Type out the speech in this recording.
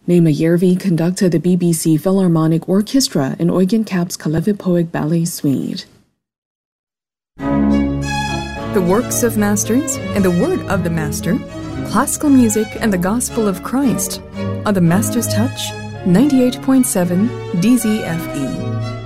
Naima Järvi conducted the BBC Philharmonic Orchestra in Eugen Kapp's Kalevipoeg Ballet Suite. The works of masters and the word of the master, classical music and the gospel of Christ on the Master's Touch 98.7 DZFE.